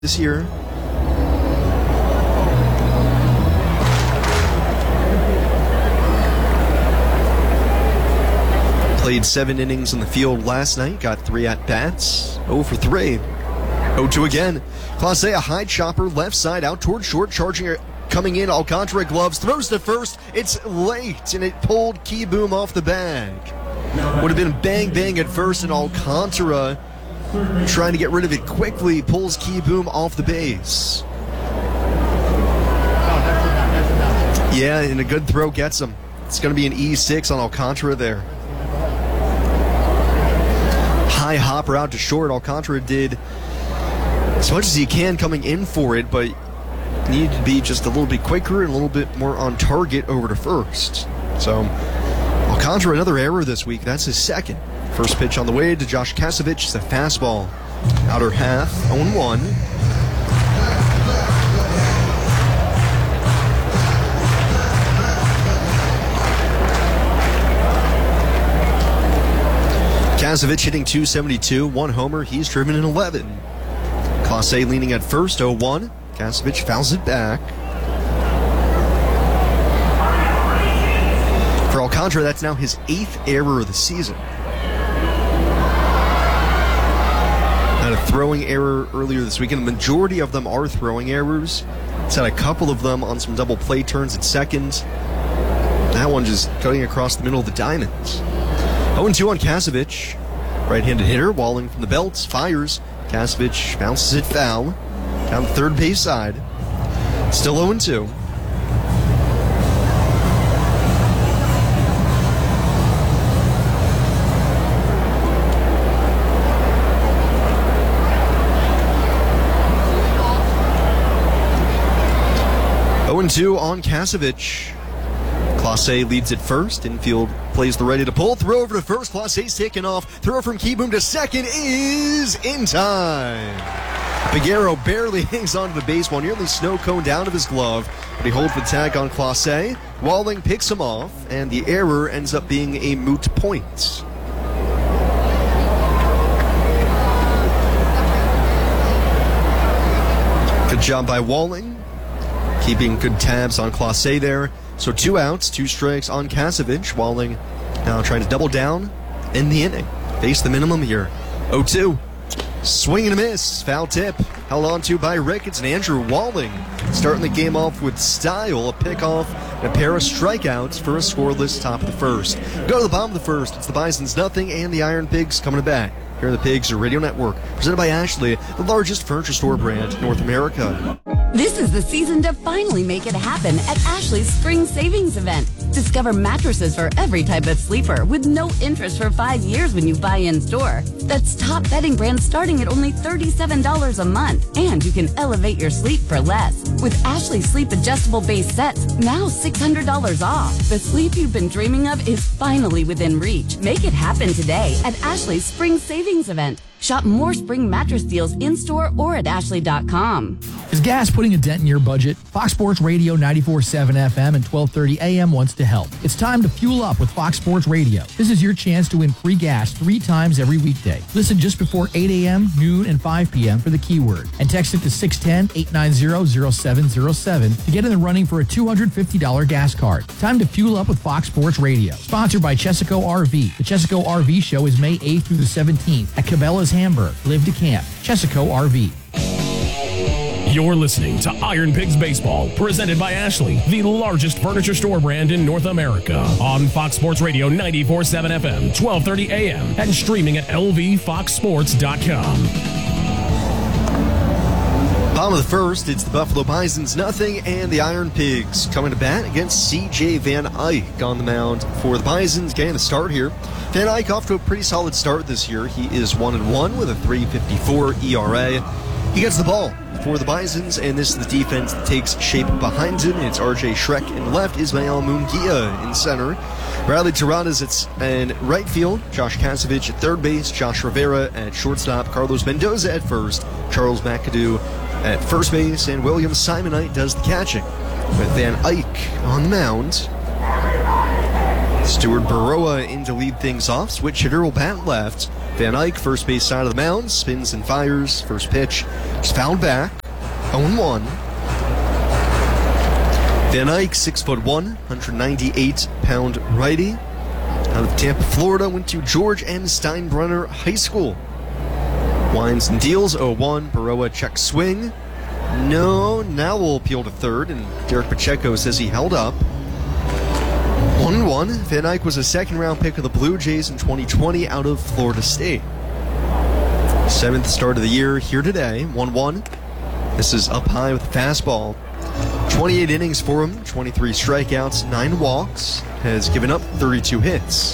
this year. Played 7 innings in the field last night, got 3 at-bats, 0 for 3. 0-2 again. Clase, a high chopper, left side, out toward short, charging, coming in, Alcantara gloves, throws to first, it's late, and it pulled Kieboom off the bag. Would have been bang-bang at first, and Alcantara, trying to get rid of it quickly, pulls Kieboom off the base. Yeah, and a good throw gets him. It's going to be an E6 on Alcantara there. High hopper out to short. Alcantara did as much as he can coming in for it, but needed to be just a little bit quicker and a little bit more on target over to first. So Alcantara, another error this week. That's his second. First pitch on the way to Josh Kasevich. It's a fastball. Outer half, 0-1. Kasevich hitting .272, 1 homer. He's driven in 11. Clase leaning at first, 0-1. Kasevich fouls it back. For Alcantara, that's now his 8th error of the season. Had a throwing error earlier this weekend. The majority of them are throwing errors. He's had a couple of them on some double play turns at second. That one just cutting across the middle of the diamonds. 0-2 on Kasevich. Right-handed hitter, Walling from the belts, fires. Kasevich bounces it foul. Down the third base side. Still 0-2. Two on Kasevich. Clase leads at first. Infield plays the ready to pull. Throw over to first. Clase's taken off. Throw from Kieboom to second is in time. Figueroa barely hangs onto the baseball, nearly snow cone down to his glove, but he holds the tag on Clase. Walling picks him off, and the error ends up being a moot point. Good job by Walling. Keeping good tabs on Clase there. So 2 outs, 2 strikes on Kasevich. Walling now trying to double down in the inning. Face the minimum here. 0-2. Swing and a miss. Foul tip. Held on to by Ricketts and Andrew Walling. Starting the game off with style. A pickoff and a pair of strikeouts for a scoreless top of the first. Go to the bottom of the first. It's the Bisons nothing and the Iron Pigs coming back. Here are the Pigs, your radio network. Presented by Ashley, the largest furniture store brand in North America. This is the season to finally make it happen at Ashley's Spring Savings Event. Discover mattresses for every type of sleeper with no interest for 5 years when you buy in store. That's top bedding brands starting at only $37 a month. And you can elevate your sleep for less. With Ashley Sleep Adjustable Base Sets, now $600 off. The sleep you've been dreaming of is finally within reach. Make it happen today at Ashley's Spring Savings Event. Shop more spring mattress deals in-store or at ashley.com. Is gas putting a dent in your budget? Fox Sports Radio 94.7 FM and 1230 AM wants to help. It's time to fuel up with Fox Sports Radio. This is your chance to win free gas 3 times every weekday. Listen just before 8 a.m., noon, and 5 p.m. for the keyword. And text it to 610-890-0707 to get in the running for a $250 gas card. Time to fuel up with Fox Sports Radio. Sponsored by Chesaco RV. The Chesaco RV show is May 8th through the 17th at Cabela's Hamburg. Live to camp. Chesaco RV. You're listening to Iron Pigs Baseball, presented by Ashley, the largest furniture store brand in North America. On Fox Sports Radio 94.7 FM, 1230 AM, and streaming at lvfoxsports.com. Bottom of the first, it's the Buffalo Bisons nothing and the Iron Pigs coming to bat against C.J. Van Eyck on the mound for the Bisons, getting the start here. Van Eyck off to a pretty solid start this year. He is 1-1 with a .354 ERA. He gets the ball for the Bisons, and this is the defense that takes shape behind him. It's R.J. Schreck in left, Ismael Munguia in center. Bradley Terradas in right field, Josh Kasevich at third base, Josh Rivera at shortstop, Carlos Mendoza at first, Charles McAdoo at first base, and William Simonite does the catching. With Van Eyck on the mound, Stuart Baroa in to lead things off. Switch hitter will bat left. Van Eyck, first base side of the mound, spins and fires. First pitch is fouled back. 0-1. Van Eyck, 6'1", 198-pound righty. Out of Tampa, Florida, went to George N. Steinbrenner High School. Winds and deals, 0-1. Baroa check swing. No, now will appeal to third, and Derek Pacheco says he held up. 1-1. Van Eyck was a second-round pick of the Blue Jays in 2020 out of Florida State. 7th start of the year here today, 1-1. This is up high with fastball. 28 innings for him, 23 strikeouts, 9 walks, has given up 32 hits.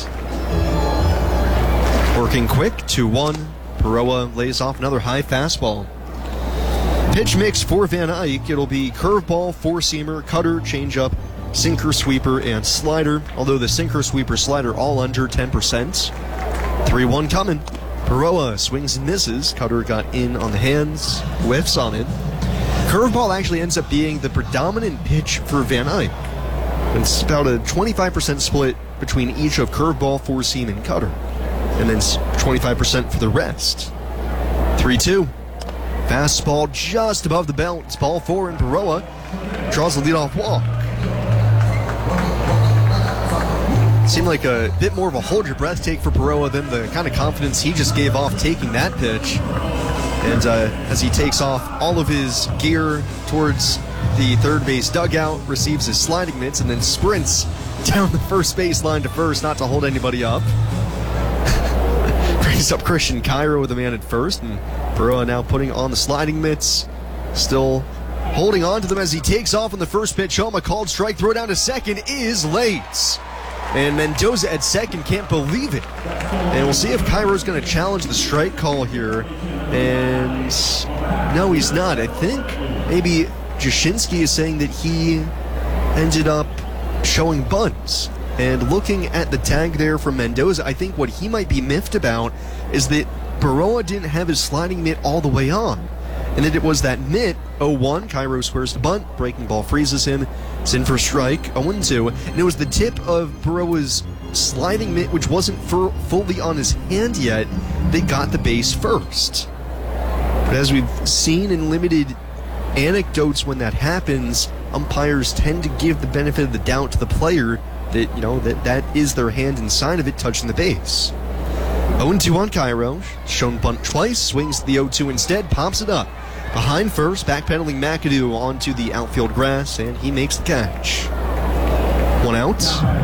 Working quick, 2-1. Baroa lays off another high fastball. Pitch mix for Van Eyck, it'll be curveball, four-seamer, cutter, changeup, sinker, sweeper, and slider, although the sinker, sweeper, slider all under 10%. 3-1 coming. Baroa swings and misses. Cutter got in on the hands, whiffs on it. Curveball actually ends up being the predominant pitch for Van Eyck. It's about a 25% split between each of curveball, four-seam, and cutter. And then 25% for the rest. 3-2. Fastball just above the belt. It's ball 4, and Baroa draws the leadoff walk. Seemed like a bit more of a hold-your-breath take for Baroa than the kind of confidence he just gave off taking that pitch. And as he takes off all of his gear towards the third base dugout, receives his sliding mitts, and then sprints down the first base line to first, not to hold anybody up. Brings up Christian Cairo with a man at first, and Baroa now putting on the sliding mitts, still holding on to them as he takes off on the first pitch home. A called strike, throw down to second is late. And Mendoza at second can't believe it. And we'll see if Cairo's going to challenge the strike call here. And no, he's not. I think maybe Jashinsky is saying that he ended up showing bunts. And looking at the tag there from Mendoza, I think what he might be miffed about is that Baroa didn't have his sliding mitt all the way on. And that it was that mitt, 0-1, Cairo squares the bunt, breaking ball freezes him, it's in for strike, 0-2, and it was the tip of Baroa's sliding mitt, which wasn't fully on his hand yet, that got the base first. But as we've seen in limited anecdotes when that happens, umpires tend to give the benefit of the doubt to the player that, you know, that is their hand inside of it touching the base. 0-2 on Cairo, shown bunt twice, swings to the 0-2 instead, pops it up. Behind first, backpedaling McAdoo onto the outfield grass, and he makes the catch. 1 out.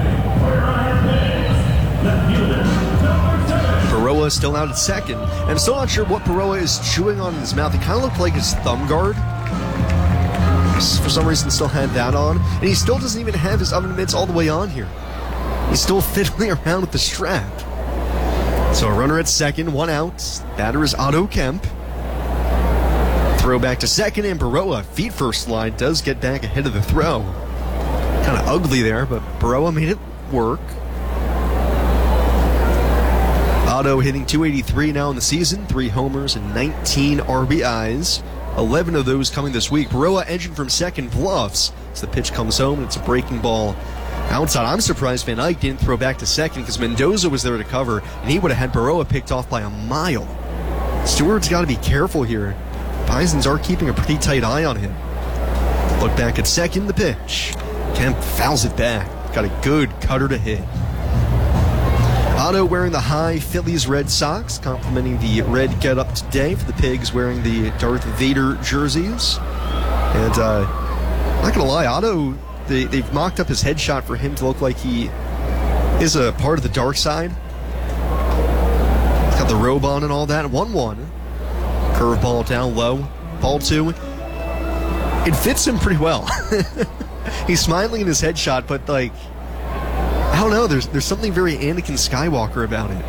Baroa still out at second. And I'm still not sure what Baroa is chewing on in his mouth. It kind of looked like his thumb guard. For some reason, still had that on. And he still doesn't even have his oven mitts all the way on here. He's still fiddling around with the strap. So a runner at second, 1 out. Batter is Otto Kemp. Throw back to second, and Baroa, feet first slide, does get back ahead of the throw. Kind of ugly there, but Baroa made it work. Otto hitting .283 now in the season, 3 homers and 19 RBIs. 11 of those coming this week. Baroa edging from second, bluffs as the pitch comes home, and it's a breaking ball outside. I'm surprised Van Eyck didn't throw back to second because Mendoza was there to cover, and he would have had Baroa picked off by a mile. Stewart's got to be careful here. Bisons are keeping a pretty tight eye on him. Look back at second, the pitch. Kemp fouls it back. Got a good cutter to hit. Otto wearing the high Phillies Red Sox, complimenting the red get-up today for the Pigs wearing the Darth Vader jerseys. And not going to lie, Otto, they've mocked up his headshot for him to look like he is a part of the dark side. He's got the robe on and all that. 1-1. Curveball down low. Ball 2. It fits him pretty well. He's smiling in his headshot, but like, I don't know, there's something very Anakin Skywalker about it.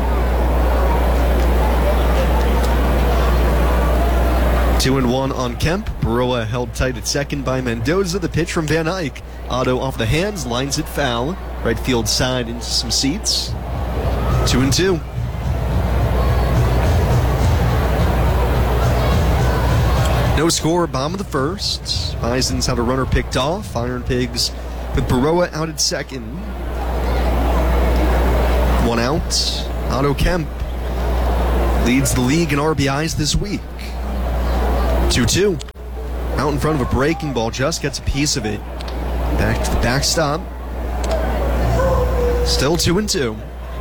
Two and 1 on Kemp. Baroa held tight at second by Mendoza. The pitch from Van Eyck. Otto off the hands, lines it foul. Right field side into some seats. 2-2. No score, bottom of the first. Bisons had a runner picked off. Iron Pigs with Baroa out at second. 1 out. Otto Kemp Leads the league in RBIs this week. 2-2. Out in front of a breaking ball, just gets a piece of it. Back to the backstop. Still 2-2.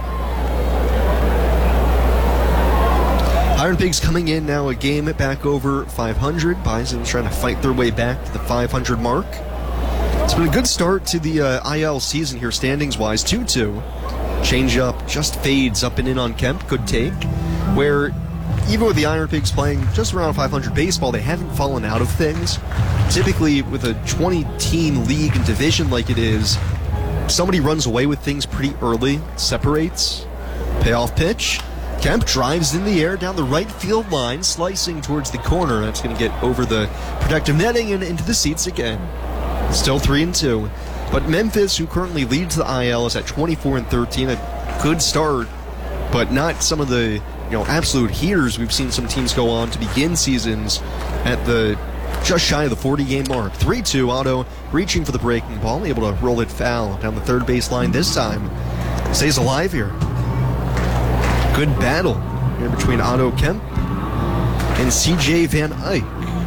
Iron Pigs coming in now a game back over 500. Bison's trying to fight their way back to the 500 mark. It's been a good start to the IL season here standings-wise. 2-2. Change up just fades up and in on Kemp. Good take. Where even with the Iron Pigs playing just around 500 baseball, they haven't fallen out of things. Typically with a 20-team league and division like it is, somebody runs away with things pretty early, separates, payoff pitch. Kemp drives in the air down the right field line, slicing towards the corner. That's going to get over the protective netting and into the seats again. Still 3-2. But Memphis, who currently leads the IL, is at 24-13. A good start, but not some of the absolute heaters we've seen some teams go on to begin seasons at the just shy of the 40-game mark. 3-2, Otto reaching for the breaking ball, able to roll it foul down the third baseline this time. Stays alive here. Good battle here between Otto Kemp and CJ Van Eyck.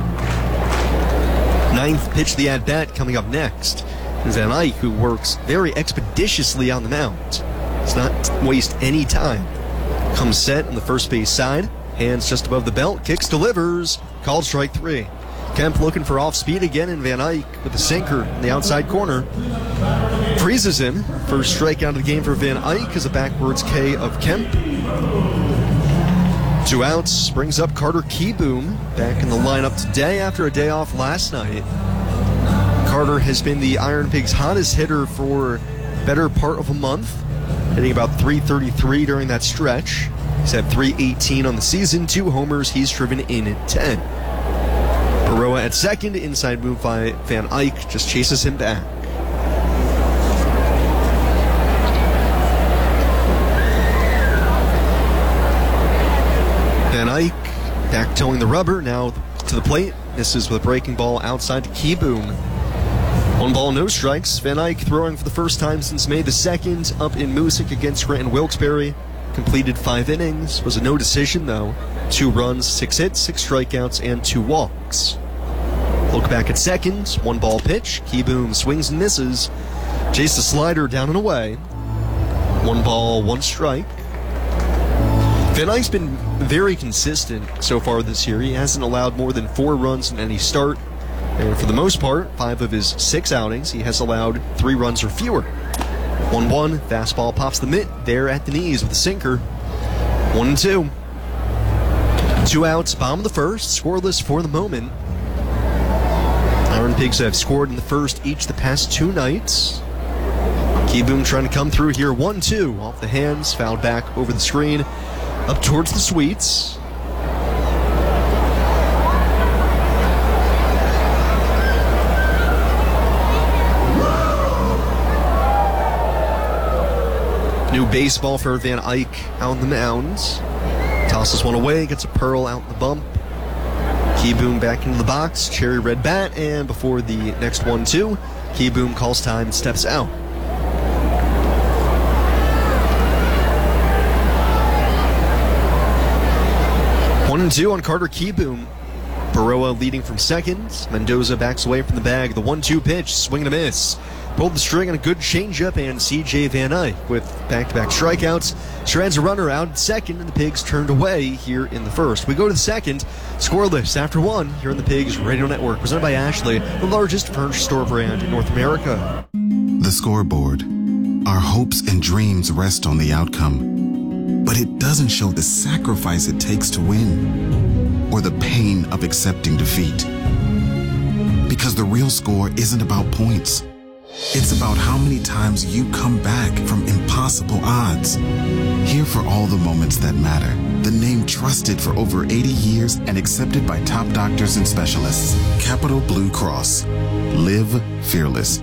Ninth pitch of the at-bat coming up next. Van Eyck, who works very expeditiously on the mound. Does not waste any time. Comes set on the first base side. Hands just above the belt. Kicks, delivers. Called strike 3. Kemp looking for off speed again, and Van Eyck with a sinker in the outside corner. Freezes him. First strikeout of the game for Van Eyck is a backwards K of Kemp. 2 outs. Brings up Carter Kieboom back in the lineup today after a day off last night. Carter has been the Iron Pigs' hottest hitter for better part of a month, hitting about .333 during that stretch. He's had .318 on the season, 2 homers. He's driven in at 10. Baroa at second, inside move by Van Eyck, just chases him back. Van Eyck back towing the rubber, now to the plate. Misses with a breaking ball outside to Kieboom. 1 ball, no strikes. Van Eyck throwing for the first time since May the 2nd up in Moosic against Grant Wilkes-Barre. Completed 5 innings. Was a no decision though. 2 runs, 6 hits, 6 strikeouts, and 2 walks. Look back at second. 1 ball pitch. Kieboom swings and misses. Chase the slider down and away. 1 ball, 1 strike. Van Eyck's been very consistent so far this year. He hasn't allowed more than 4 runs in any start. And for the most part, 5 of his 6 outings, he has allowed 3 runs or fewer. 1-1, fastball pops the mitt there at the knees with a sinker. 1-2. 2 outs, bottom of the first, scoreless for the moment. Iron Pigs have scored in the first each the past 2 nights. Kieboom trying to come through here. 1-2, off the hands, fouled back over the screen, up towards the suites. New baseball for Van Eyck out on the mound. Tosses one away, gets a pearl out the bump. Kieboom back into the box, cherry red bat, and before the next 1-2, Kieboom calls time and steps out. One and 2 on Carter Kieboom. Baroa leading from second. Mendoza backs away from the bag. The 1-2 pitch, swing and a miss. Pulled the string on a good changeup, and CJ Van Eyck with back-to-back strikeouts shreds a runner out at second, and the Pigs turned away here in the first. We go to the second, scoreless after 1 here on the Pigs Radio Network, presented by Ashley, the largest furniture store brand in North America. The scoreboard. Our hopes and dreams rest on the outcome, but it doesn't show the sacrifice it takes to win or the pain of accepting defeat. Because the real score isn't about points. It's about how many times you come back from impossible odds. Here for all the moments that matter. The name trusted for over 80 years and accepted by top doctors and specialists. Capital Blue Cross. Live fearless.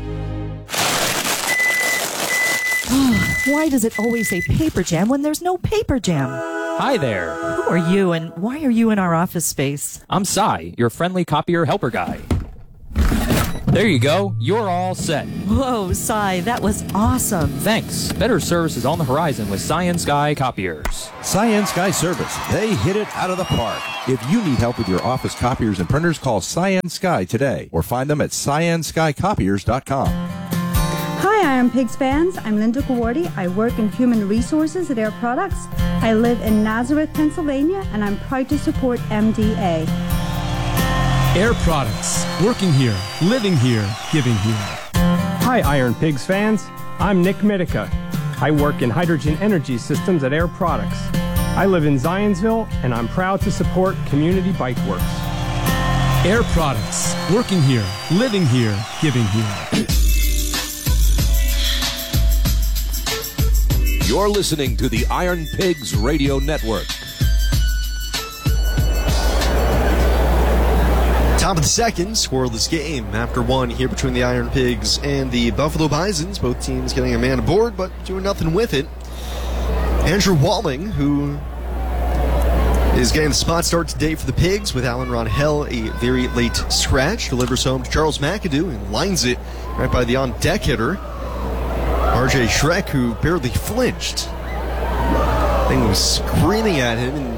Why does it always say Paper Jam when there's no Paper Jam? Hi there. Who are you and why are you in our office space? I'm Sai, your friendly copier helper guy. There you go. You're all set. Whoa, Cy, that was awesome. Thanks. Better service is on the horizon with Cyan Sky Copiers. Cyan Sky Service. They hit it out of the park. If you need help with your office copiers and printers, call Cyan Sky today or find them at cyanskycopiers.com. Hi, Iron Pigs fans. I'm Linda Gawardi. I work in human resources at Air Products. I live in Nazareth, Pennsylvania, and I'm proud to support MDA. Air Products. Working here, living here, giving here. Hi, Iron Pigs fans. I'm Nick Mitica. I work in hydrogen energy systems at Air Products. I live in Zionsville, and I'm proud to support Community Bike Works. Air Products. Working here, living here, giving here. You're listening to the Iron Pigs Radio Network. Top of the second, scoreless game after one here between the Iron Pigs and the Buffalo Bisons. Both teams getting a man aboard, but doing nothing with it. Andrew Walling, who is getting the spot start today for the Pigs with Alan Ronhell, a very late scratch, delivers home to Charles McAdoo and lines it right by the on-deck hitter, RJ Schreck, who barely flinched. Thing was screaming at him and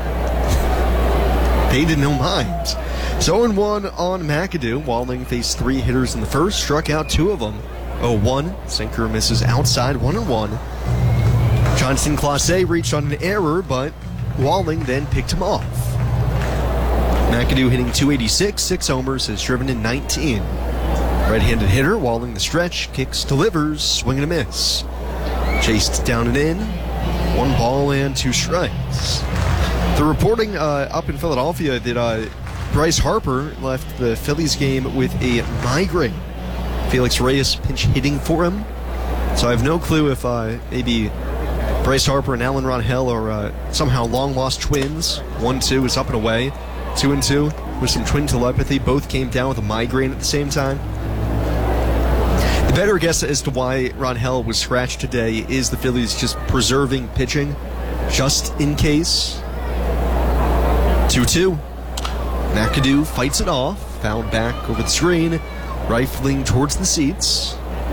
paid no mind. So 0-1 on McAdoo. Walling faced 3 hitters in the first, struck out 2 of them. 0-1. Sinker misses outside, 1-1. Johnston Clase reached on an error, but Walling then picked him off. McAdoo hitting .286, 6 homers, has driven in 19. Right-handed hitter, Walling the stretch, kicks, delivers, swing and a miss. Chased down and in, 1 ball and 2 strikes. The reporting up in Philadelphia that Bryce Harper left the Phillies game with a migraine. Felix Reyes pinch hitting for him. So I have no clue if maybe Bryce Harper and Alan Ronhell are somehow long-lost twins. 1-2 is up and away. 2-2 with some twin telepathy. Both came down with a migraine at the same time. The better guess as to why Ronhell was scratched today is the Phillies just preserving pitching just in case. 2-2. McAdoo fights it off, fouled back over the screen, rifling towards the seats.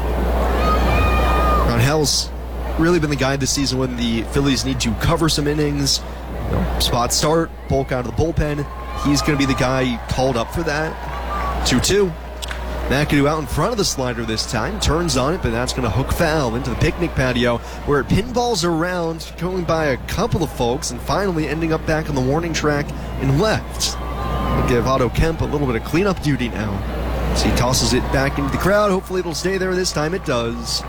Ronhell's really been the guy this season when the Phillies need to cover some innings, spot start, bulk out of the bullpen. He's going to be the guy called up for that. 2-2. McAdoo out in front of the slider this time, turns on it, but that's going to hook foul into the picnic patio, where it pinballs around, going by a couple of folks, and finally ending up back on the warning track and left. We'll give Otto Kemp a little bit of cleanup duty now. So he tosses it back into the crowd. Hopefully it'll stay there this time. It does.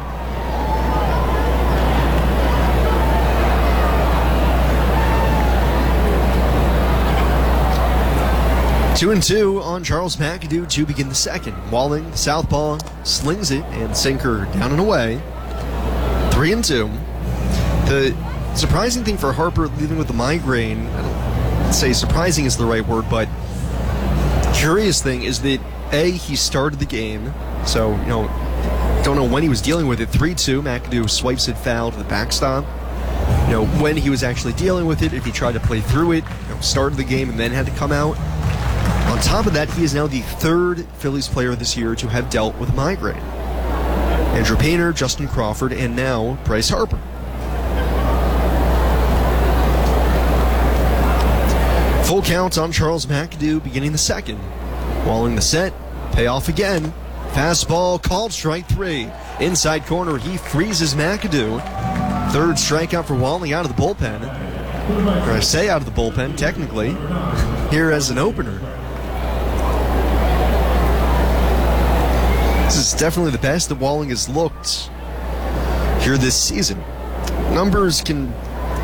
Two and 2 on Charles McAdoo to begin the second. Walling, southpaw, slings it, and sinker down and away. 3-2. The surprising thing for Harper leaving with the migraine, I don't say surprising is the right word, but curious thing is that he started the game, so don't know when he was dealing with it. 3-2, McAdoo swipes it foul to the backstop. When he was actually dealing with it, if he tried to play through it, started the game and then had to come out. On top of that, he is now the 3rd Phillies player this year to have dealt with a migraine. Andrew Painter, Justin Crawford, and now Bryce Harper. Full count on Charles McAdoo beginning the second. Walling the set, payoff again. Fastball called strike 3. Inside corner, he freezes McAdoo. 3rd strikeout for Walling out of the bullpen. Or I say out of the bullpen, technically. Here as an opener. This is definitely the best that Walling has looked here this season. Numbers can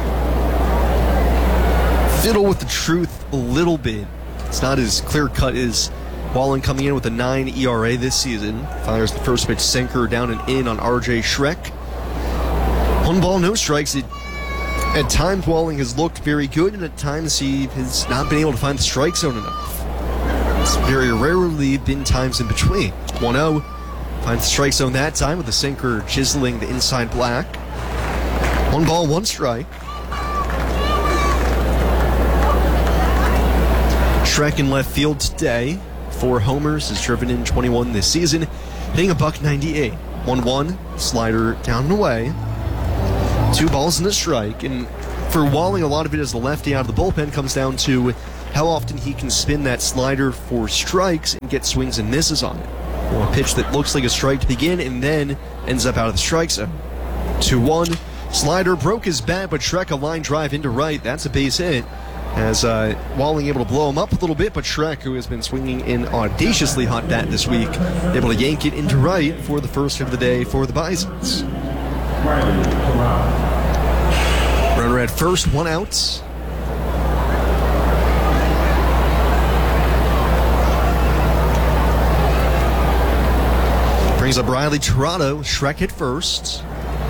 fiddle with the truth a little bit. It's not as clear-cut as Walling coming in with a 9 ERA this season. Fires the first pitch sinker down and in on RJ Schreck. 1 ball, no strikes. At times, Walling has looked very good, and at times he has not been able to find the strike zone enough. It's very rarely been times in between. 1-0. Finds the strike zone that time with the sinker chiseling the inside black. 1 ball, 1 strike. Schreck in left field today. 4 homers, has driven in 21 this season, hitting $198. 1-1, slider down and away. 2 balls and a strike. And for Walling, a lot of it as the lefty out of the bullpen comes down to how often he can spin that slider for strikes and get swings and misses on it. A pitch that looks like a strike to begin and then ends up out of the strike zone. 2-1, slider broke his bat, but Shrek a line drive into right. That's a base hit. As Walling able to blow him up a little bit, but Shrek, who has been swinging an audaciously hot bat this week, able to yank it into right for the first of the day for the Bisons. Runner at first, 1 out. Brings up Riley Tirado, Shrek at first.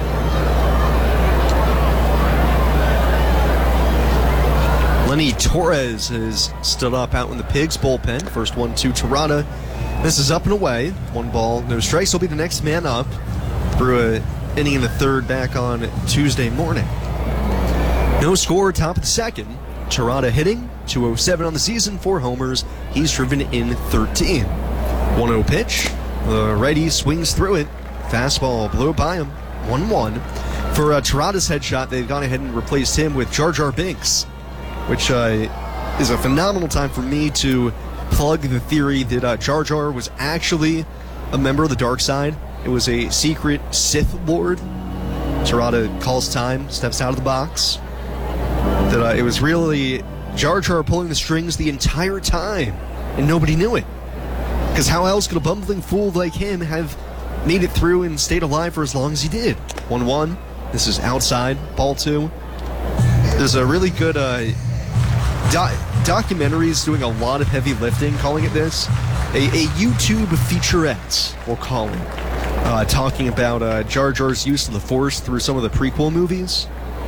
Lenny Torres has stood up out in the Pigs bullpen. First 1-2 Tirado. This is up and away. 1 ball, no strikes. He'll be the next man up through an inning in the third back on Tuesday morning. No score, top of the second. Tirado hitting, 207 on the season, 4 homers. He's driven in 13. 1-0 pitch. The righty swings through it. Fastball blew by him. 1-1. For Tirado's headshot, they've gone ahead and replaced him with Jar Jar Binks, which is a phenomenal time for me to plug the theory that Jar Jar was actually a member of the dark side. It was a secret Sith Lord. Tirado calls time, steps out of the box. That it was really Jar Jar pulling the strings the entire time, and nobody knew it. Because how else could a bumbling fool like him have made it through and stayed alive for as long as he did? 1-1. This is outside, ball 2. There's a really good documentaries doing a lot of heavy lifting, calling it this. A YouTube featurette, we'll call it. Talking about Jar Jar's use of the Force through some of the prequel movies.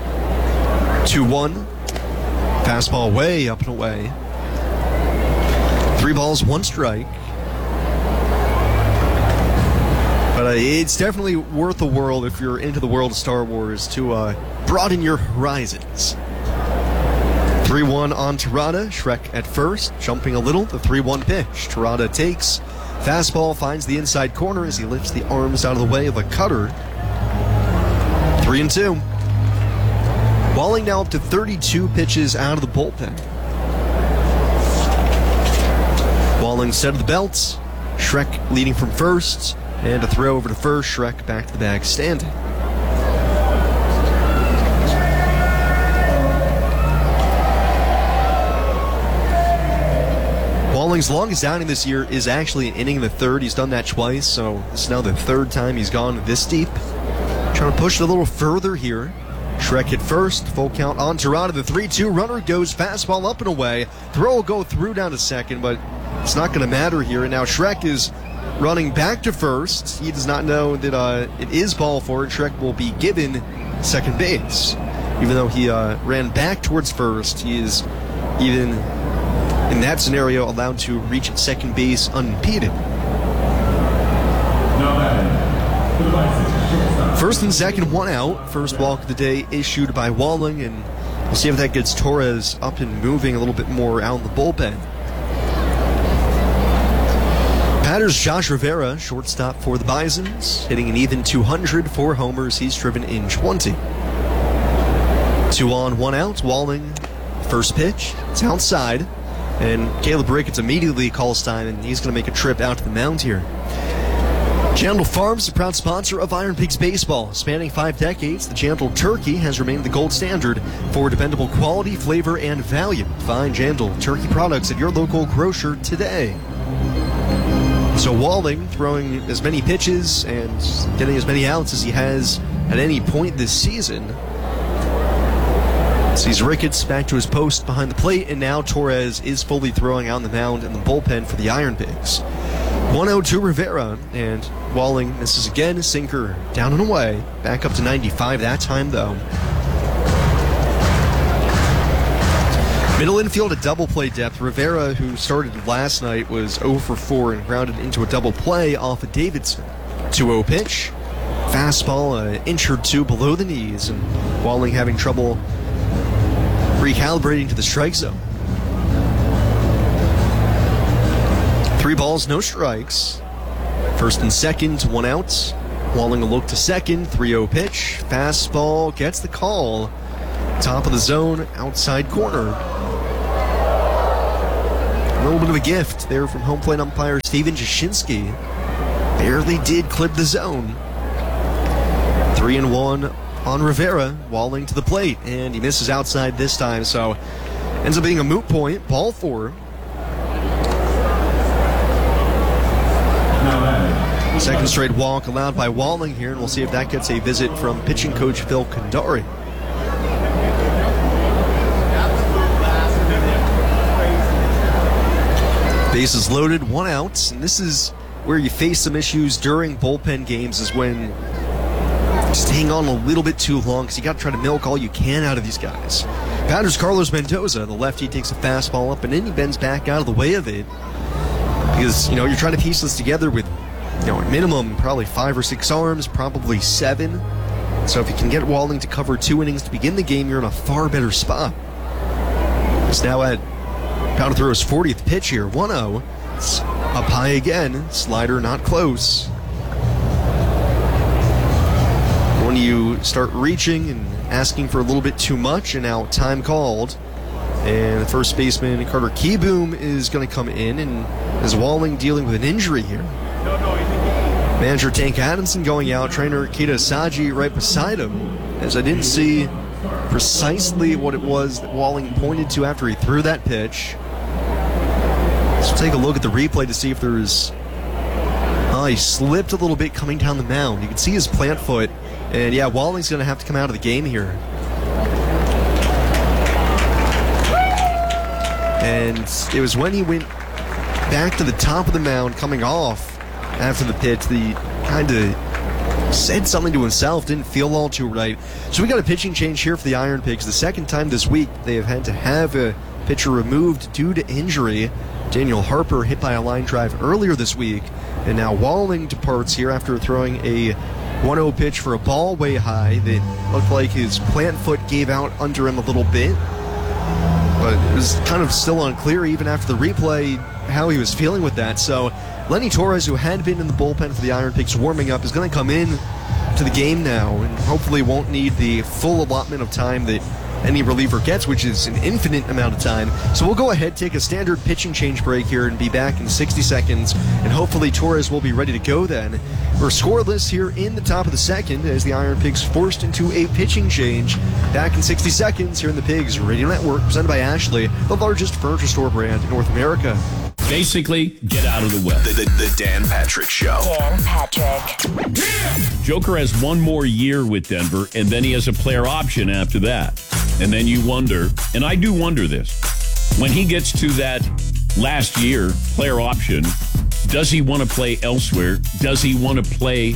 2-1. Fastball way up and away. 3 balls, 1 strike. But it's definitely worth the whirl if you're into the world of Star Wars to broaden your horizons. 3-1 on Tirado. Shrek at first, jumping a little. The 3-1 pitch. Tirado takes. Fastball finds the inside corner as he lifts the arms out of the way of a cutter. 3-2. Walling now up to 32 pitches out of the bullpen. Walling set of the belts. Shrek leading from first. And a throw over to first. Shrek back to the bag standing. Walling's longest outing this year is actually an inning in the third. He's done that twice, so this is now the 3rd time he's gone this deep. Trying to push it a little further here. Shrek at first, full count on Tirado. The 3-2 runner goes fastball up and away. Throw will go through down to second, but it's not going to matter here. And now Shrek is running back to first. He does not know that it is ball 4. Shrek will be given second base. Even though he ran back towards first, he is even in that scenario allowed to reach second base unimpeded. First and second, 1 out. First walk of the day issued by Walling, and we'll see if that gets Torres up and moving a little bit more out in the bullpen. Batters Josh Rivera, shortstop for the Bisons, hitting an even 200, 4 homers. He's driven in 20. 2 on, 1 out. Walling, first pitch. It's outside, and Caleb Ricketts immediately calls time, and he's going to make a trip out to the mound here. Jandal Farms, a proud sponsor of Iron Pigs Baseball. Spanning 5 decades, the Jandal Turkey has remained the gold standard for dependable quality, flavor, and value. Find Jandal Turkey products at your local grocer today. So Walling throwing as many pitches and getting as many outs as he has at any point this season. Sees Ricketts back to his post behind the plate, and now Torres is fully throwing out on the mound in the bullpen for the Iron Pigs. 1-0 Rivera, and Walling misses again. Sinker down and away. Back up to 95 that time, though. Middle infield at double play depth. Rivera, who started last night, was 0 for 4 and grounded into a double play off of Davidson. 2-0 pitch. Fastball, an inch or 2 below the knees, and Walling having trouble recalibrating to the strike zone. 3 balls, no strikes. First and second, 1 out. Walling a look to second, 3-0 pitch. Fastball gets the call. Top of the zone, outside corner. A little bit of a gift there from home plate umpire Steven Jashinsky. Barely did clip the zone. 3-1 on Rivera. Walling to the plate, and he misses outside this time, so ends up being a moot point. Ball 4. Second straight walk allowed by Walling here, and we'll see if that gets a visit from pitching coach Phil Kandari. Bases loaded, 1 out, and this is where you face some issues during bullpen games, is when just hang on a little bit too long, because you got to try to milk all you can out of these guys. Batters Carlos Mendoza, the lefty, takes a fastball up, and then he bends back out of the way of it, because you're trying to piece this together with at minimum probably 5 or 6 arms, probably 7. So if you can get Walling to cover 2 innings to begin the game, you're in a far better spot. It's now at about to throw his 40th pitch here, 1-0. It's up high again, slider not close. When you start reaching and asking for a little bit too much, and now time called. And the first baseman, Carter Kieboom, is going to come in, and is Walling dealing with an injury here. Manager Tank Adamson going out, trainer Keita Asagi right beside him, as I didn't see precisely what it was that Walling pointed to after he threw that pitch. Let's take a look at the replay to see if there's... he slipped a little bit coming down the mound. You can see his plant foot, and yeah, Walling's going to have to come out of the game here. And it was when he went back to the top of the mound coming off after the pitch, the kind of said something to himself, didn't feel all too right. So we got a pitching change here for the Iron Pigs. The second time this week they have had to have a pitcher removed due to injury. Daniel Harper hit by a line drive earlier this week, and now Walling departs here after throwing a 1-0 pitch for a ball way high that looked like his plant foot gave out under him a little bit. But it was kind of still unclear even after the replay how he was feeling with that. So Lenny Torres, who had been in the bullpen for the Iron Pigs warming up, is going to come in to the game now and hopefully won't need the full allotment of time that any reliever gets, which is an infinite amount of time. So we'll go ahead, take a standard pitching change break here, and be back in 60 seconds, and hopefully Torres will be ready to go then. We're scoreless here in the top of the second as the Iron Pigs forced into a pitching change. Back in 60 seconds here in the Pigs Radio Network, presented by Ashley, the largest furniture store brand in North America. Basically, get out of the way. The Dan Patrick Show. Dan Patrick. Joker has 1 more year with Denver, and then he has a player option after that. And then you wonder, and I do wonder this, when he gets to that last year player option, does he want to play elsewhere? Does he want to play,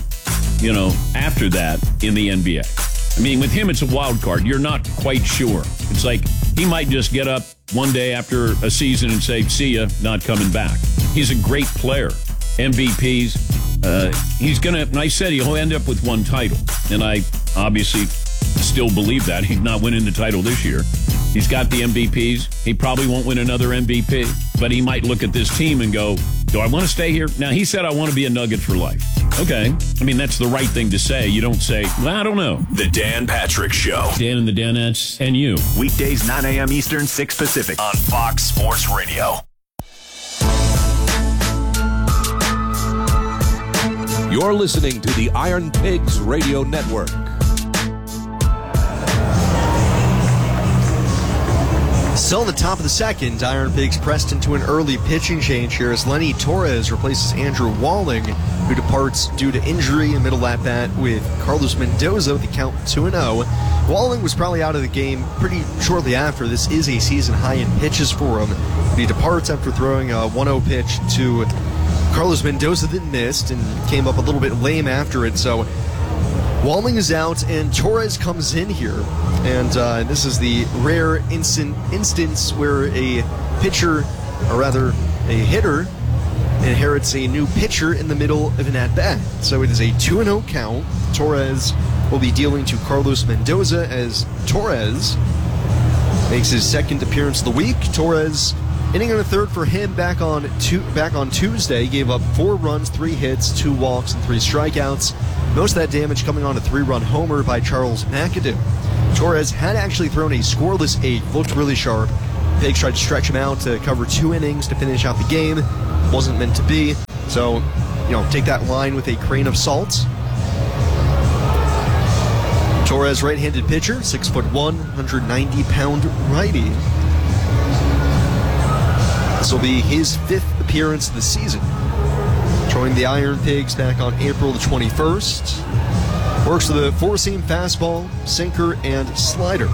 after that in the NBA? I mean, with him, it's a wild card. You're not quite sure. It's like he might just get up one day after a season and say, see ya, not coming back. He's a great player. MVPs. He's going to, and I said he'll end up with 1 title. And I obviously still believe that. He's not winning the title this year. He's got the MVPs. He probably won't win another MVP, but he might look at this team and go, do I want to stay here? Now, he said, I want to be a Nugget for life. Okay. I mean, that's the right thing to say. You don't say, well, I don't know. The Dan Patrick Show. Dan and the Danettes and you. Weekdays, 9 a.m. Eastern, 6 Pacific on Fox Sports Radio. You're listening to the Iron Pigs Radio Network. Still at the top of the second, Iron Pigs pressed into an early pitching change here as Lenny Torres replaces Andrew Walling, who departs due to injury in middle at-bat with Carlos Mendoza with the count 2-0. Walling was probably out of the game pretty shortly after. This is a season high in pitches for him. But he departs after throwing a 1-0 pitch to Carlos Mendoza that missed and came up a little bit lame after it. So Walling is out, and Torres comes in here. And this is the rare instance where a pitcher, or rather a hitter, inherits a new pitcher in the middle of an at-bat. So it is a 2-0 count. Torres will be dealing to Carlos Mendoza as Torres makes his second appearance of the week. Torres Inning in the third for him back on Tuesday. He gave up 4 runs, 3 hits, 2 walks, and 3 strikeouts. Most of that damage coming on a 3-run homer by Charles McAdoo. Torres had actually thrown a scoreless 8, looked really sharp. Pigs tried to stretch him out to cover 2 innings to finish out the game. Wasn't meant to be. So, take that line with a grain of salt. Torres, right-handed pitcher, 6'1", 190-pound righty. This will be his 5th appearance of the season. Joined the Iron Pigs back on April the 21st. Works with a 4-seam fastball, sinker, and slider.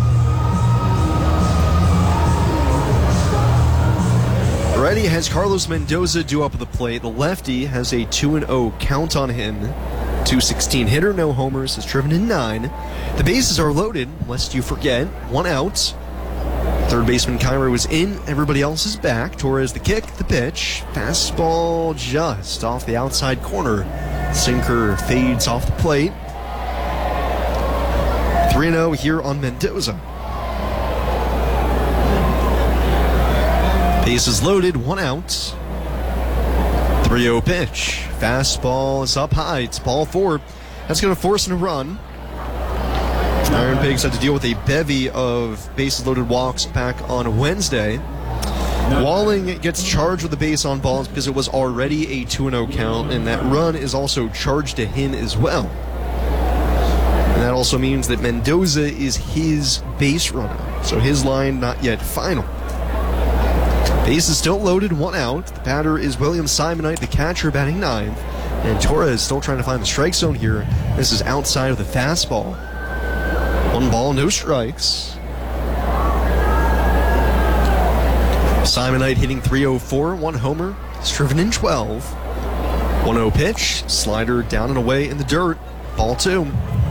Righty has Carlos Mendoza due up at the plate. The lefty has a 2-0 count on him. 216 hitter, no homers, has driven in 9. The bases are loaded, lest you forget. 1 out. Third baseman Cairo is in, everybody else is back. Torres the kick, the pitch. Fastball just off the outside corner. Sinker fades off the plate. 3-0 here on Mendoza. Bases loaded, 1 out. 3-0 pitch. Fastball is up high. It's ball 4. That's going to force him to run. Iron Pigs had to deal with a bevy of bases loaded walks back on Wednesday. Walling gets charged with the base on balls because it was already a 2-0 count, and that run is also charged to him as well. And that also means that Mendoza is his base runner, so his line not yet final. Base is still loaded, 1 out. The batter is William Simonite, the catcher, batting 9th. And Torres still trying to find the strike zone here. This is outside of the fastball. 1 ball, no strikes. Simonite hitting .304, 1 homer. He's driven in 12. 1-0 pitch, slider down and away in the dirt. Ball 2.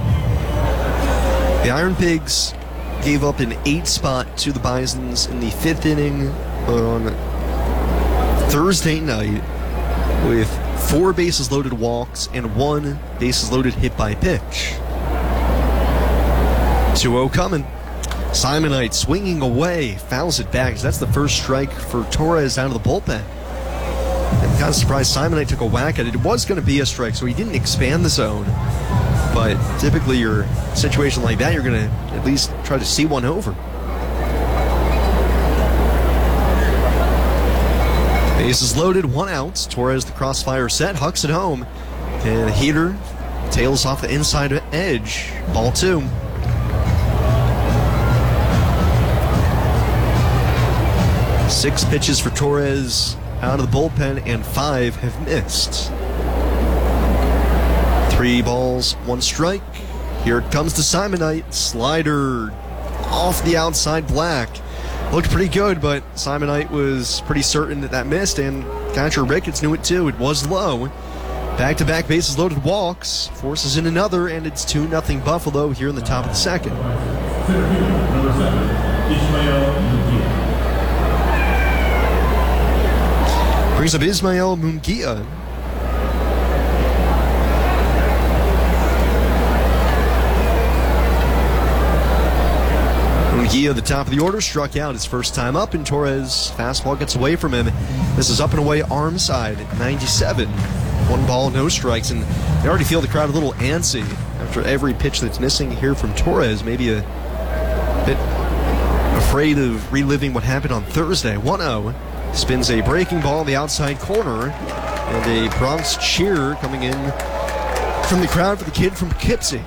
The Iron Pigs gave up an 8 spot to the Bisons in the 5th inning on Thursday night with 4 bases loaded walks and 1 bases loaded hit by pitch. 2-0 coming. Simonite swinging away, fouls it back. That's the first strike for Torres out of the bullpen. I'm kind of surprised Simonite took a whack at it. It was going to be a strike, so he didn't expand the zone. But typically your situation like that, you're going to at least try to see one over. Bases loaded, 1 out. Torres, the crossfire set, hucks it home. And a heater tails off the inside edge. Ball 2. Six pitches for Torres out of the bullpen, and 5 have missed. 3 balls, 1 strike. Here it comes to Simonite. Slider off the outside black. Looked pretty good, but Simonite was pretty certain that missed, and catcher Ricketts knew it too. It was low. Back-to-back bases loaded walks. Forces in another, and it's 2-0 Buffalo here in the top of the 2nd. Brings up Ismael Munguia. Munguia, the top of the order, struck out his first time up, and Torres' fastball gets away from him. This is up and away arm side, 97. 1 ball, no strikes, and they already feel the crowd a little antsy after every pitch that's missing here from Torres. Maybe a bit afraid of reliving what happened on Thursday. 1-0. Spins a breaking ball in the outside corner, and a Bronx cheer coming in from the crowd for the kid from Poughkeepsie.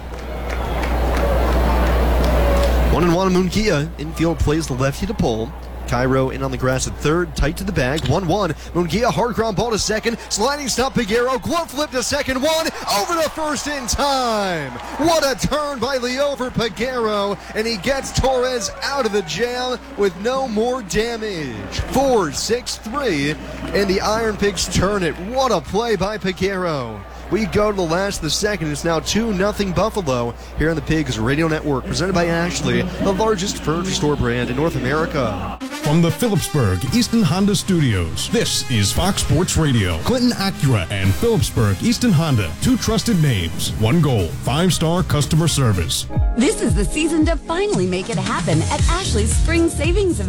1-1 Munguia. Infield plays the lefty to pull. Cairo in on the grass at third, tight to the bag. 1-1. Munguia, hard ground ball to second. Sliding stop Peguero. Glove flip to second. 1 over to first in time. What a turn by Liover Peguero. And he gets Torres out of the jam with no more damage. 4-6-3. And the Iron Pigs turn it. What a play by Peguero. We go to the last of the second. It's now 2-0 Buffalo here on the Pigs Radio Network, presented by Ashley, the largest furniture store brand in North America. From the Phillipsburg Easton Honda Studios, this is Fox Sports Radio. Clinton Acura and Phillipsburg Easton Honda, 2 trusted names, 1 goal, 5-star customer service. This is the season to finally make it happen at Ashley's Spring Savings Event.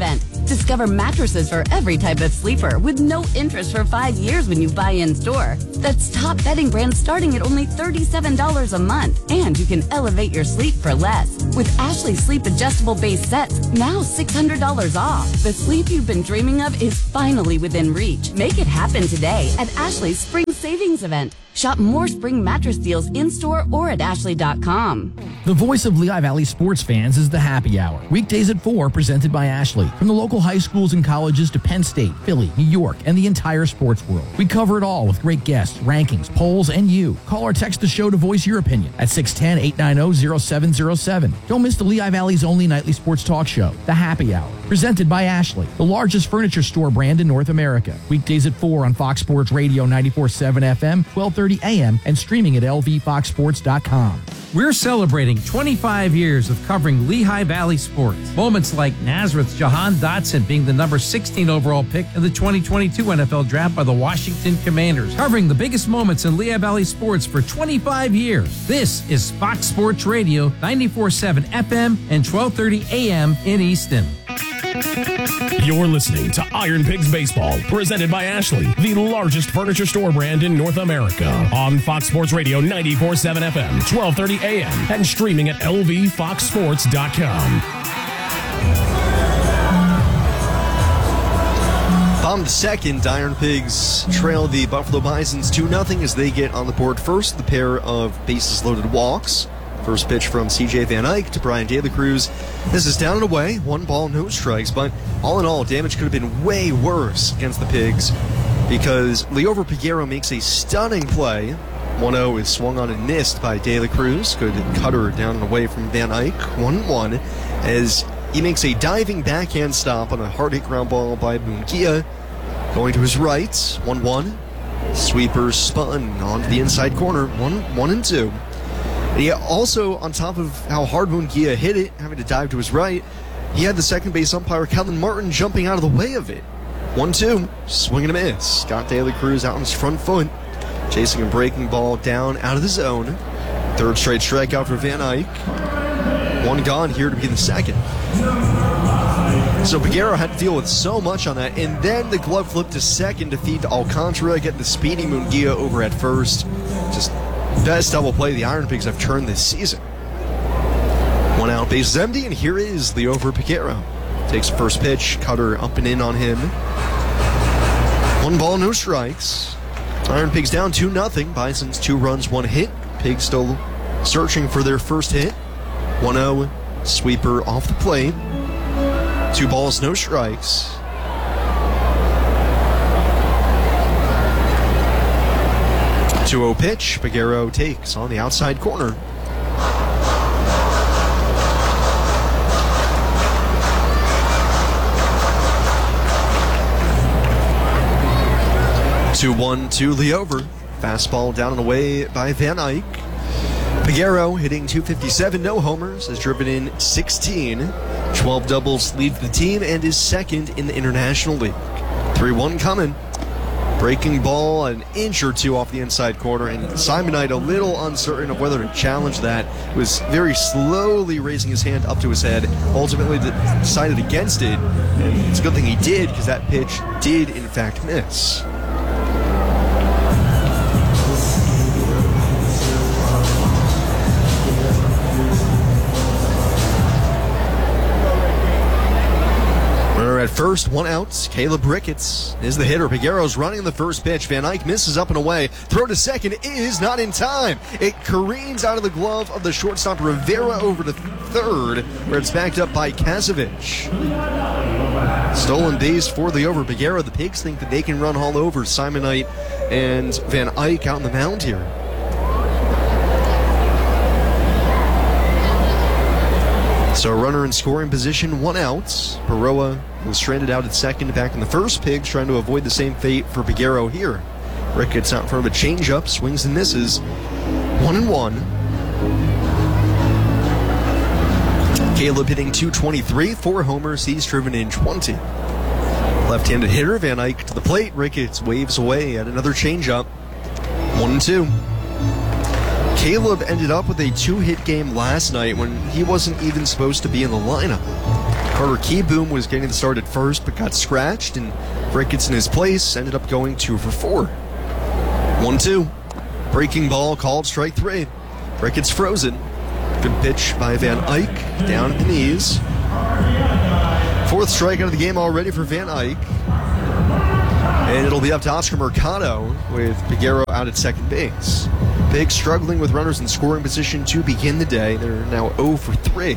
Discover mattresses for every type of sleeper with no interest for 5 years when you buy in store. That's top bedding brands starting at only $37 a month. And you can elevate your sleep for less. With Ashley Sleep adjustable base sets, now $600 off. The sleep you've been dreaming of is finally within reach. Make it happen today at Ashley's Spring Savings Event. Shop more spring mattress deals in-store or at ashley.com. The voice of Lehigh Valley sports fans is the Happy Hour. Weekdays at 4, presented by Ashley. From the local high schools and colleges to Penn State, Philly, New York, and the entire sports world. We cover it all with great guests, rankings, polls, and you. Call or text the show to voice your opinion at 610-890-0707. Don't miss the Lehigh Valley's only nightly sports talk show, The Happy Hour. Presented by Ashley, the largest furniture store brand in North America. Weekdays at 4 on Fox Sports Radio 94.7 FM, 12:30 a.m., and streaming at lvfoxsports.com. We're celebrating 25 years of covering Lehigh Valley sports. Moments like Nazareth's Jahan Dotson being the number 16 overall pick in the 2022 NFL Draft by the Washington Commanders. Covering the biggest moments in Lehigh Valley sports for 25 years. This is Fox Sports Radio 94.7 FM and 12:30 a.m. in Easton. You're listening to Iron Pigs Baseball, presented by Ashley, the largest furniture store brand in North America. On Fox Sports Radio 94.7 FM, 12:30 a.m., and streaming at lvfoxsports.com. Bottom of the second, Iron Pigs trail the Buffalo Bisons 2-0 as they get on the board first. The pair of bases-loaded walks. First pitch from C.J. Van Eyck to Brian De La Cruz. This is down and away, 1 ball, no strikes, but all in all, damage could have been way worse against the Pigs because Liover Peguero makes a stunning play. 1-0 is swung on and missed by De La Cruz. Good cutter down and away from Van Eyck. 1-1 as he makes a diving backhand stop on a hard hit ground ball by Munguia. Going to his right, 1-1. Sweeper spun onto the inside corner, 1-2. And he also, on top of how hard Munguia hit it, having to dive to his right, he had the second base umpire, Kellen Martin, jumping out of the way of it. 1-2, swing and a miss. Got De La Cruz out on his front foot, chasing a breaking ball down out of the zone. Third straight strikeout for Van Eyck. 1 gone here to be the second. So Peguero had to deal with so much on that, and then the glove flip to second to feed to Alcantara, getting the speedy Munguia over at first. Just best double play the Iron Pigs have turned this season. 1 out, bases empty, and here is Liover Peguero. Takes the first pitch, cutter up and in on him. 1 ball, no strikes. Iron Pigs down 2-0. Bison's 2 runs, 1 hit. Pigs still searching for their first hit. 1-0, sweeper off the plate. 2 balls, no strikes. 2-0 pitch, Peguero takes on the outside corner. Two-1 to Liover. Fastball down and away by Van Eyck. Peguero hitting .257, no homers, has driven in 16. 12 doubles leads the team and is second in the International League. 3-1 coming. Breaking ball an inch or two off the inside corner, and Simonite a little uncertain of whether to challenge that. Was very slowly raising his hand up to his head. Ultimately decided against it, and it's a good thing he did because that pitch did in fact miss. At first, 1 out. Caleb Ricketts is the hitter. Peguero's running the first pitch. Van Eyck misses up and away. Throw to second is not in time. It careens out of the glove of the shortstop Rivera over to third, where it's backed up by Kazovich. Stolen base for Liover Peguero. The Pigs think that they can run all over Simonite and Van Eyck out on the mound here. So a runner in scoring position, 1 out. Baroa was stranded out at second back in the first. Pigs trying to avoid the same fate for Peguero here. Ricketts out in front of a changeup, swings and misses. 1-1. Caleb hitting .223, 4 homers. He's driven in 20. Left-handed hitter, Van Eyck to the plate. Ricketts waves away at another changeup. 1-2. Caleb ended up with a 2-hit game last night when he wasn't even supposed to be in the lineup. Carter Keyboom was getting the start at first, but got scratched, and Ricketts in his place ended up going 2 for 4. 1-2. Breaking ball called strike 3. Ricketts frozen. Good pitch by Van Eyck, down at the knees. 4th strikeout of the game already for Van Eyck. And it'll be up to Oscar Mercado with Peguero out at second base. Pigs struggling with runners in scoring position to begin the day. They're now 0 for 3.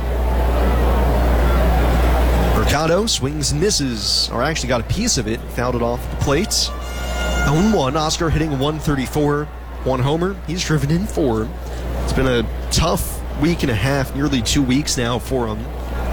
Mercado swings and misses, or actually got a piece of it, fouled it off the plate. 0-1, Oscar hitting 134, 1 homer. He's driven in 4. It's been a tough week and a half, nearly 2 weeks now for him.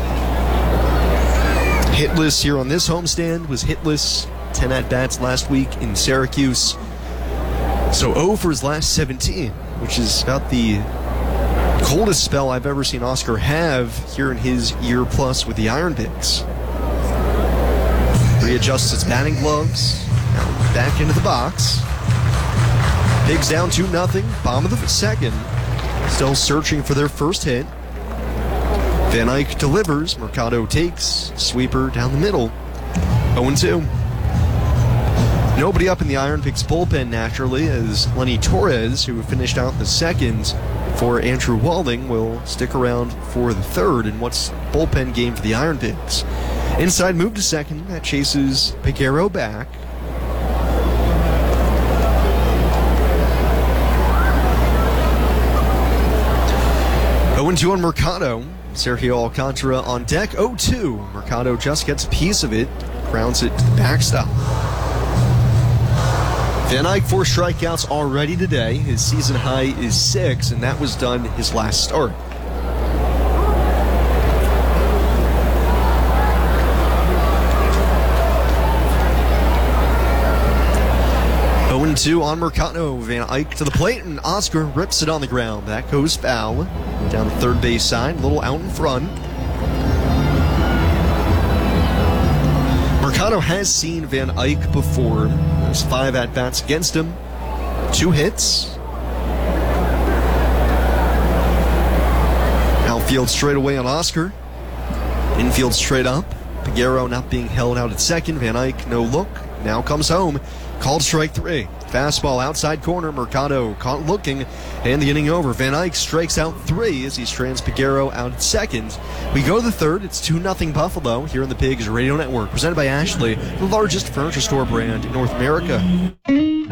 Hitless here on this homestand, was hitless 10 at-bats last week in Syracuse. So 0 for his last 17, which is about the coldest spell I've ever seen Oscar have here in his year plus with the Iron Pigs. Readjusts his batting gloves, now back into the box. Pigs down 2-0, bottom of the second. Still searching for their first hit. Van Eyck delivers, Mercado takes, sweeper down the middle. 0-2. Nobody up in the Iron Pigs bullpen, naturally, as Lenny Torres, who finished out the second for Andrew Walding, will stick around for the third in what's bullpen game for the Iron Pigs. Inside move to second, that chases Peguero back. On Mercado. Sergio Alcantara on deck. 0-2. Mercado just gets a piece of it, grounds it to the backstop. Van Eyck 4 strikeouts already today. His season high is 6, and that was done his last start. Two on Mercado. Van Eyck to the plate, and Oscar rips it on the ground. That goes foul. Down the third base side, a little out in front. Mercado has seen Van Eyck before. There's 5 at-bats against him, 2 hits. Outfield straight away on Oscar. Infield straight up. Peguero not being held out at second. Van Eyck no look. Now comes home. Called strike 3. Fastball outside corner. Mercado caught looking, and the inning over. Van Eyck strikes out 3 as he strands Peguero out at second. We go to the third. It's 2-0 Buffalo here on the Pigs Radio Network, presented by Ashley, the largest furniture store brand in North America.